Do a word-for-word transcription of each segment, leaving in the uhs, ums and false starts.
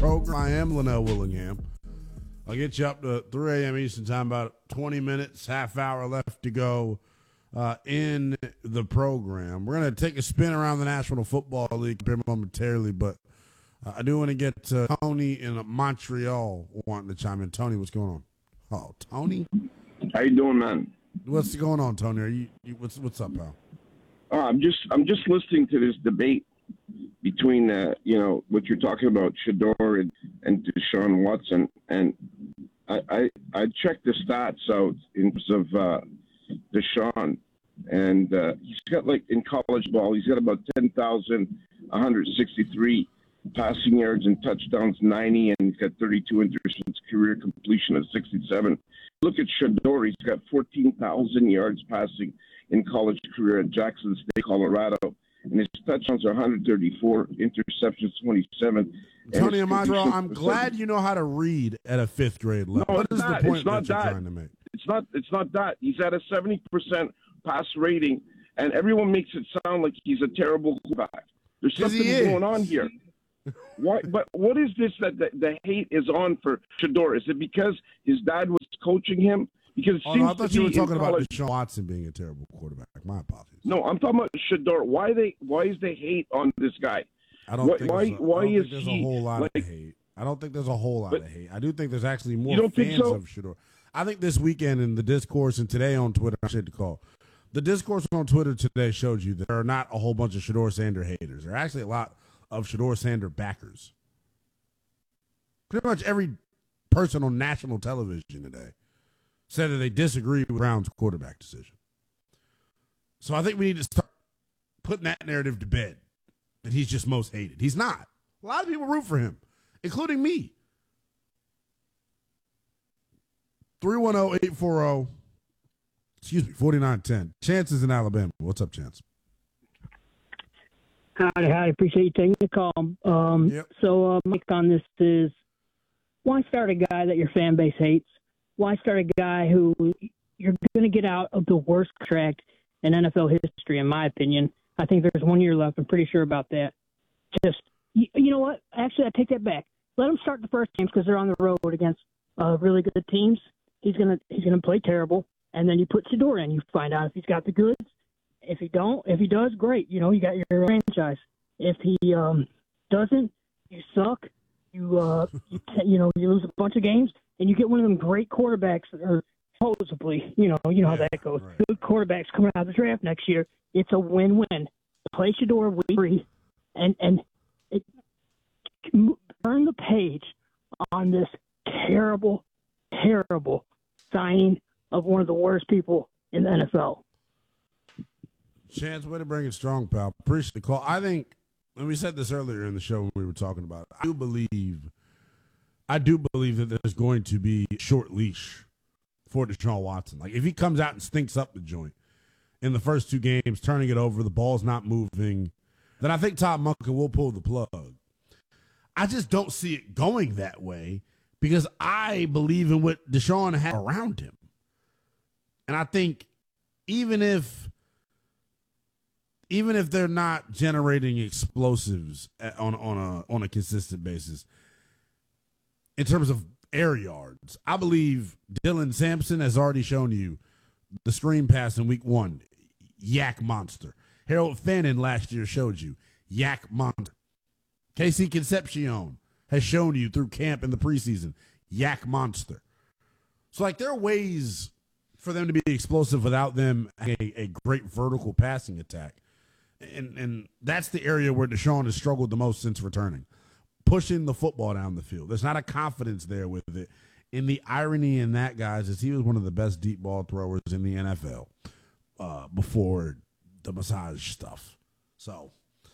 program. I am Linnell Willingham. I'll get you up to three a.m. Eastern Time, about twenty minutes, half hour left to go uh, in the program. We're going to take a spin around the National Football League here momentarily, but uh, I do want to get to Tony in Montreal wanting to chime in. Tony, what's going on? Oh, Tony? How you doing, man? What's going on, Tony? Are you, you what's what's up, pal? Uh, I'm just I'm just listening to this debate between uh, you know what you're talking about, Shedeur and, and Deshaun Watson, and I, I I checked the stats out in terms of uh, Deshaun, and uh, he's got, like, in college ball, he's got about ten thousand one hundred sixty-three passing yards and touchdowns, ninety, and he's got thirty-two interceptions, career completion of sixty-seven. Look at Shedeur, he's got fourteen thousand yards passing in college career at Jackson State, Colorado. And his touchdowns are one hundred thirty-four, interceptions twenty-seven. Tony Amadro, I'm glad you know how to read at a fifth grade level. No, what is not. the point it's not that you're that. trying to make? It's not. It's not that. He's at a seventy percent pass rating, and everyone makes it sound like he's a terrible quarterback. There's something going on here. Why? But what is this that the, the hate is on for Shedeur? Is it because his dad was coaching him? Because it oh, seems no, I thought to you were be talking about college. Deshaun Watson being a terrible quarterback. My apologies. No, I'm talking about Shedeur. Why they? Why is the hate on this guy? I don't why, think why, there's a, why I don't is think there's he, a whole lot like, of hate. I don't think there's a whole lot but, of hate. I do think there's actually more you don't fans think so? of Shedeur. I think this weekend in the discourse and today on Twitter, I should call the discourse on Twitter today showed you that there are not a whole bunch of Shedeur Sander haters. There are actually a lot of Shedeur Sander backers. Pretty much every person on national television today said that they disagree with Brown's quarterback decision. So I think we need to start putting that narrative to bed, that he's just most hated. He's not. A lot of people root for him, including me. three one zero, eight four zero, excuse me, forty-nine ten. Chance is in Alabama. What's up, Chance? Howdy, howdy. Appreciate you taking the call. Um, yep. So, uh, my take on this is, why start a guy that your fan base hates? Why start a guy who you're going to get out of the worst contract in N F L history, in my opinion? I think there's one year left. I'm pretty sure about that. Just, you, you know what? Actually, I take that back. Let him start the first games because they're on the road against uh, really good teams. He's gonna he's gonna play terrible, and then you put Shedeur in. You find out if he's got the goods. If he don't, if he does, great. You know, you got your franchise. If he um, doesn't, you suck. You uh, you, you know, you lose a bunch of games, and you get one of them great quarterbacks, or supposedly, you know, you know how yeah, that goes. Right. Good quarterbacks coming out of the draft next year. It's a win-win. Play Shedeur week three, and and it, turn the page on this terrible, terrible signing of one of the worst people in the N F L. Chance, way to bring it strong, pal. Appreciate the call. I think, and we said this earlier in the show when we were talking about it, I do believe, I do believe that there's going to be a short leash for Deshaun Watson. Like, if he comes out and stinks up the joint in the first two games, turning it over, the ball's not moving, then I think Todd Monken will pull the plug. I just don't see it going that way because I believe in what Deshaun had around him. And I think even if even if they're not generating explosives on, on, a, on a consistent basis, in terms of air yards, I believe Dylan Sampson has already shown you the screen pass in week one, yak monster. Harold Fannin last year showed you, yak monster. Casey Concepcion has shown you through camp in the preseason, yak monster. So, like, there are ways for them to be explosive without them having a, a great vertical passing attack. And and that's the area where Deshaun has struggled the most since returning. Pushing the football down the field. There's not a confidence there with it. And the irony in that, guys, is he was one of the best deep ball throwers in the N F L uh, before the massage stuff. So,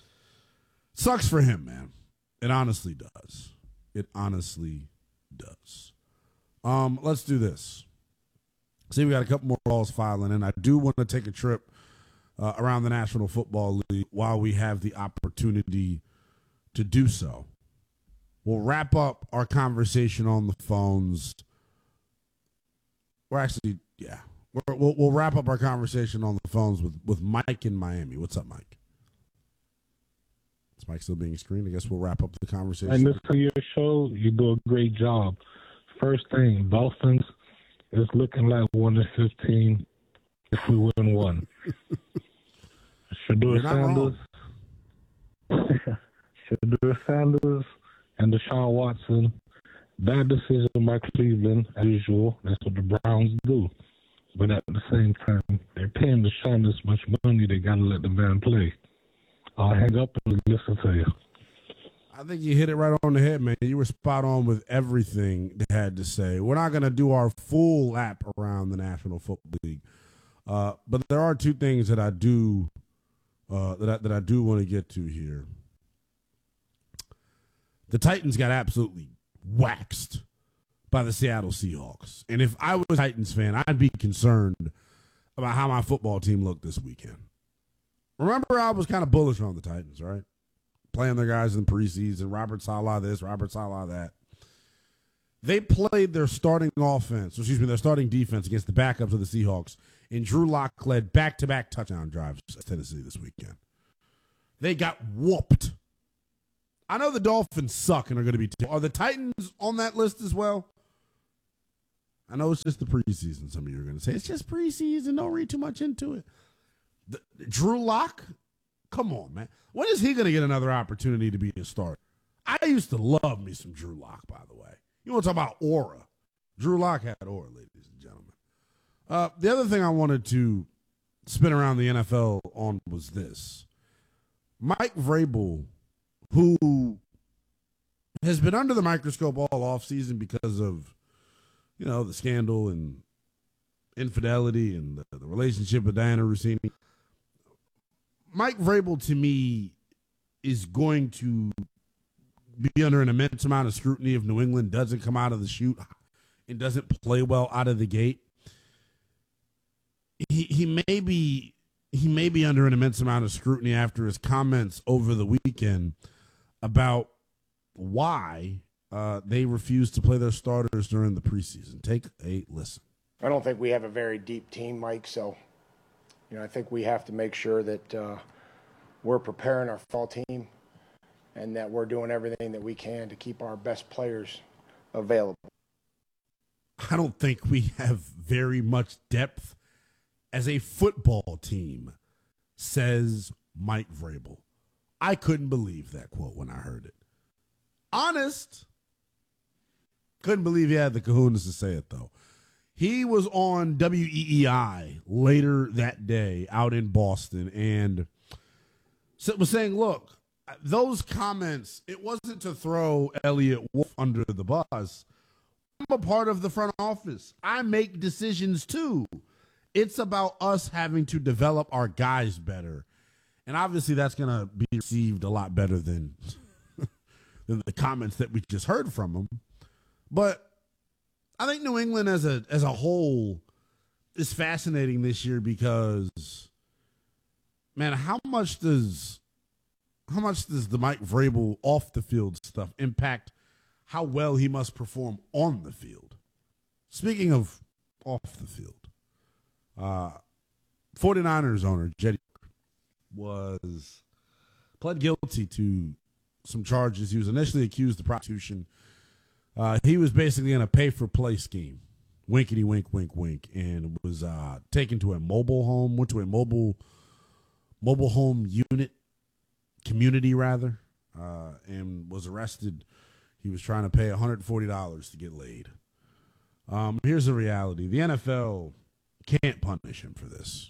sucks for him, man. It honestly does. It honestly does. Um, let's do this. See, we got a couple more calls filing in. I do want to take a trip uh, around the National Football League while we have the opportunity to do so. We'll wrap up our conversation on the phones. We're actually, yeah, we're, we'll we'll wrap up our conversation on the phones with, with Mike in Miami. What's up, Mike? Is Mike still being screened? I guess we'll wrap up the conversation. I listen to your show. You do a great job. First thing, Dolphins is looking like one and fifteen if we win one. Shedeur Sanders, Shedeur Sanders, and Deshaun Watson. Bad decision by Cleveland, as usual. That's what the Browns do. But at the same time, they're paying Deshaun this much money, they got to let the man play. I'll hang up and listen to you. I think you hit it right on the head, man. You were spot on with everything they had to say. We're not going to do our full lap around the National Football League, uh, but there are two things that I do uh, that I, that I do want to get to here. The Titans got absolutely waxed by the Seattle Seahawks, and if I was a Titans fan, I'd be concerned about how my football team looked this weekend. Remember, I was kind of bullish on the Titans, right? Playing their guys in preseason, Robert Saleh this, Robert Saleh that. They played their starting offense, excuse me, their starting defense against the backups of the Seahawks, and Drew Lock led back-to-back touchdown drives at Tennessee this weekend. They got whooped. I know the Dolphins suck and are going to be t- – are the Titans on that list as well? I know it's just the preseason, some of you are going to say. It's just preseason. Don't read too much into it. The, Drew Lock? Come on, man. When is he going to get another opportunity to be a starter? I used to love me some Drew Lock, by the way. You want to talk about aura. Drew Lock had aura, ladies and gentlemen. Uh, the other thing I wanted to spin around the N F L on was this. Mike Vrabel, who has been under the microscope all offseason because of, you know, the scandal and infidelity and the, the relationship with Diana Rossini. Mike Vrabel, to me, is going to be under an immense amount of scrutiny if New England doesn't come out of the chute and doesn't play well out of the gate. He he may be he may be under an immense amount of scrutiny after his comments over the weekend about why uh, they refused to play their starters during the preseason. Take a listen. I don't think we have a very deep team, Mike, so you know, I think we have to make sure that uh, we're preparing our fall team and that we're doing everything that we can to keep our best players available. I don't think we have very much depth as a football team, says Mike Vrabel. I couldn't believe that quote when I heard it. Honest. Couldn't believe he had the kahunas to say it, though. He was on W E E I later that day out in Boston and was saying, look, those comments, it wasn't to throw Elliott Wolf under the bus. I'm a part of the front office. I make decisions too. It's about us having to develop our guys better. And obviously that's going to be received a lot better than, than the comments that we just heard from him. But I think New England as a as a whole is fascinating this year because, man, how much does how much does the Mike Vrabel off the field stuff impact how well he must perform on the field? Speaking of off the field, uh, 49ers owner Jed was pled guilty to some charges. He was initially accused of prostitution. Uh, he was basically in a pay-for-play scheme, winkety wink, wink, wink, and was uh, taken to a mobile home, went to a mobile mobile home unit, community rather, uh, and was arrested. He was trying to pay one hundred forty dollars to get laid. Um, here's the reality. The N F L can't punish him for this.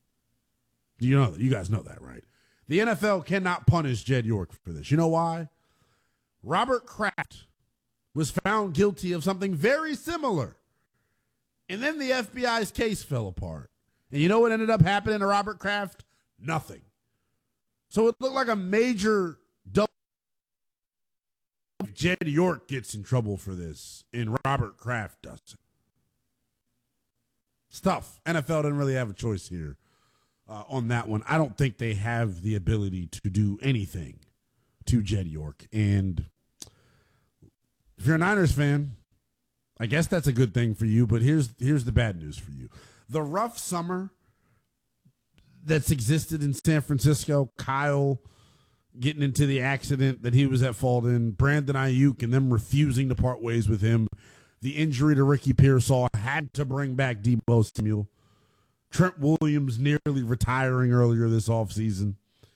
You know, you guys know that, right? The N F L cannot punish Jed York for this. You know why? Robert Kraft was found guilty of something very similar. And then the F B I's case fell apart. And you know what ended up happening to Robert Kraft? Nothing. So it looked like a major double. Jed York gets in trouble for this, and Robert Kraft doesn't. Stuff. N F L didn't really have a choice here uh, on that one. I don't think they have the ability to do anything to Jed York. And if you're a Niners fan, I guess that's a good thing for you, but here's here's the bad news for you. The rough summer that's existed in San Francisco, Kyle, getting into the accident that he was at fault in, Brandon Ayuk and them refusing to part ways with him, the injury to Ricky Pearsall had to bring back Deebo Samuel, Trent Williams nearly retiring earlier this offseason.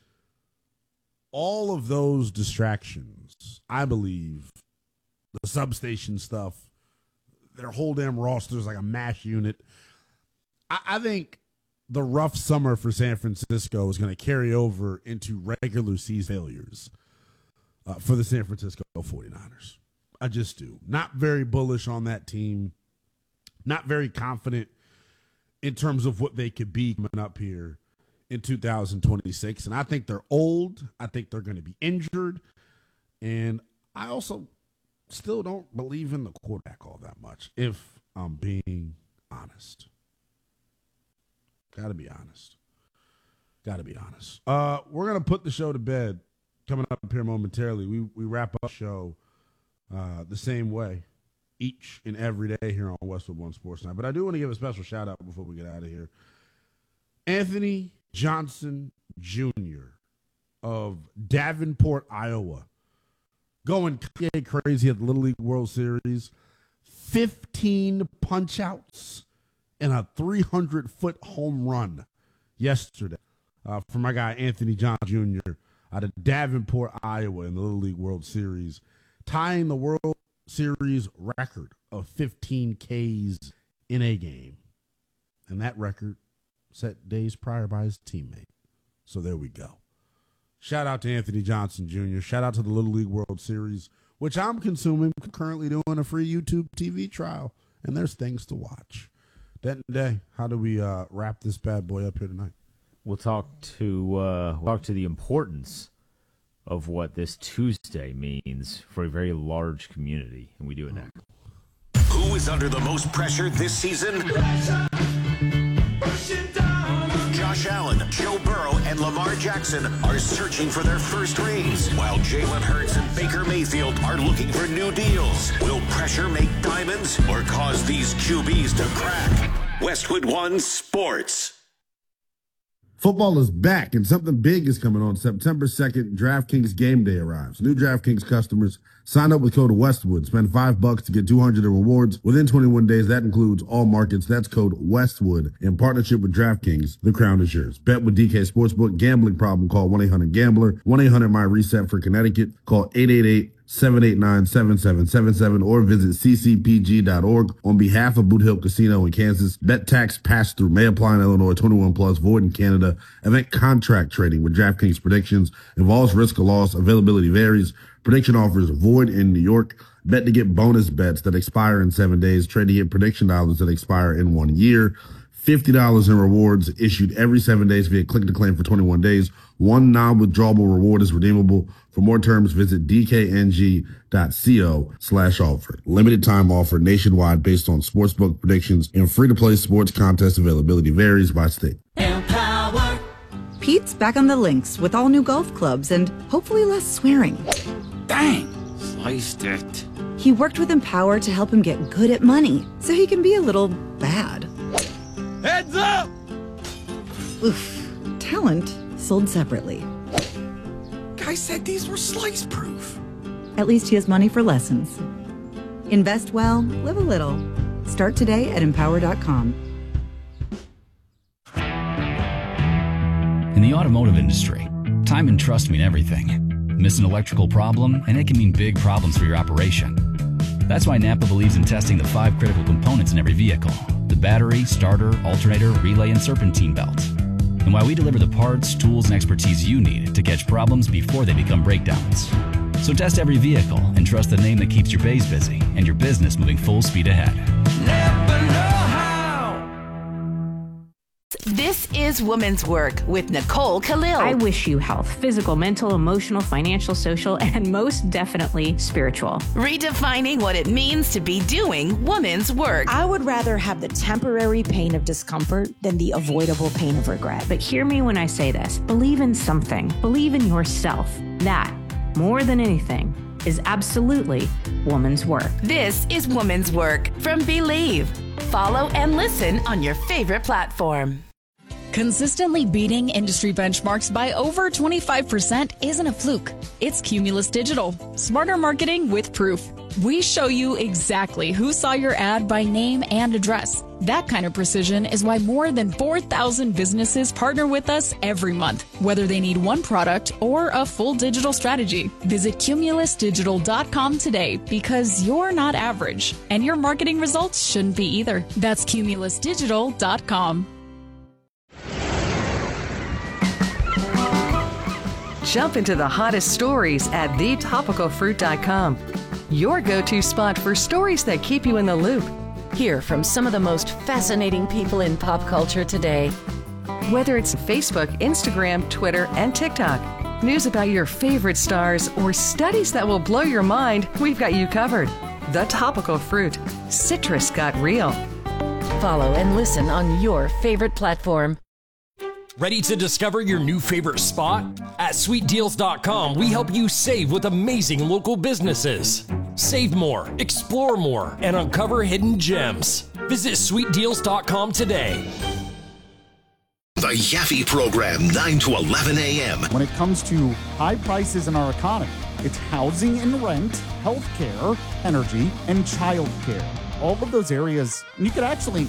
All of those distractions, I believe, the substation stuff, their whole damn roster is like a MASH unit. I, I think the rough summer for San Francisco is going to carry over into regular season failures uh, for the San Francisco forty-niners. I just do. Not very bullish on that team. Not very confident in terms of what they could be coming up here in two thousand twenty-six. And I think they're old. I think they're going to be injured. And I also still don't believe in the quarterback all that much, if I'm being honest. Got to be honest. Got to be honest. Uh, we're going to put the show to bed coming up here momentarily. We we wrap up the show uh, the same way each and every day here on Westwood One Sports Night. But I do want to give a special shout out before we get out of here. Anthony Johnson Junior of Davenport, Iowa, going crazy at the Little League World Series. fifteen punch-outs and a three hundred foot home run yesterday uh, for my guy Anthony Johnson Junior out of Davenport, Iowa in the Little League World Series, tying the World Series record of fifteen Ks in a game. And that record set days prior by his teammate. So there we go. Shout out to Anthony Johnson Junior Shout out to the Little League World Series, which I'm consuming, currently doing a free YouTube T V trial, and there's things to watch. Denton Day, how do we uh, wrap this bad boy up here tonight? We'll talk to uh, we'll talk to the importance of what this Tuesday means for a very large community, and we do it next. Who is under the most pressure this season? Josh Allen, Joe Burrow, and Lamar Jackson are searching for their first rings, while Jalen Hurts and Baker Mayfield are looking for new deals. Will pressure make diamonds or cause these Q Bs to crack? Westwood One Sports. Football is back, and something big is coming on September second. DraftKings Game Day arrives. New DraftKings customers sign up with code Westwood. Spend five bucks to get two hundred in rewards within twenty-one days. That includes all markets. That's code Westwood in partnership with DraftKings. The crown is yours. Bet with D K Sportsbook. Gambling problem? Call one eight hundred gambler. one eight hundred my reset for Connecticut. Call eight eight eight seven eight nine seven seven seven seven or visit c c p g dot org. On behalf of Boot Hill Casino in Kansas, bet tax pass-through may apply in Illinois, twenty-one plus, void in Canada. Event contract trading with DraftKings predictions involves risk of loss. Availability varies. Prediction offers void in New York. Bet to get bonus bets that expire in seven days. Trade to get prediction dollars that expire in one year. fifty dollars in rewards issued every seven days via click to claim for twenty-one days. One non-withdrawable reward is redeemable. For more terms, visit dkng.co slash offer. Limited time offer nationwide based on sportsbook predictions and free-to-play sports contest availability varies by state. Empower. Pete's back on the links with all new golf clubs and hopefully less swearing. Dang, sliced it. He worked with Empower to help him get good at money so he can be a little bad. Heads up! Oof. Talent sold separately. Guy said these were slice proof. At least he has money for lessons. Invest well, live a little. Start today at empower dot com. In the automotive industry, time and trust mean everything. Miss an electrical problem, and it can mean big problems for your operation. That's why Napa believes in testing the five critical components in every vehicle: the battery, starter, alternator, relay, and serpentine belt. And why we deliver the parts, tools, and expertise you need to catch problems before they become breakdowns. So test every vehicle and trust the name that keeps your bays busy and your business moving full speed ahead. Never know how. This is Women's Work with Nicole Khalil. I wish you health, physical, mental, emotional, financial, social, and most definitely spiritual. Redefining what it means to be doing women's work. I would rather have the temporary pain of discomfort than the avoidable pain of regret. But hear me when I say this. Believe in something. Believe in yourself. That, more than anything, is absolutely woman's work. This is Woman's Work from Believe. Follow and listen on your favorite platform. Consistently beating industry benchmarks by over twenty-five percent isn't a fluke. It's Cumulus Digital. Smarter marketing with proof. We show you exactly who saw your ad by name and address. That kind of precision is why more than four thousand businesses partner with us every month, whether they need one product or a full digital strategy. Visit cumulus digital dot com today because you're not average, and your marketing results shouldn't be either. That's cumulus digital dot com. Jump into the hottest stories at the topical fruit dot com. Your go-to spot for stories that keep you in the loop. Hear from some of the most fascinating people in pop culture today. Whether it's Facebook, Instagram, Twitter, and TikTok, news about your favorite stars, or studies that will blow your mind, we've got you covered. The Topical Fruit. Citrus got real. Follow and listen on your favorite platform. Ready to discover your new favorite spot? At sweet deals dot com, we help you save with amazing local businesses. Save more, explore more, and uncover hidden gems. Visit sweet deals dot com today. The Yaffe Program, nine to eleven a.m. When it comes to high prices in our economy, it's housing and rent, healthcare, energy, and childcare. All of those areas, and you could actually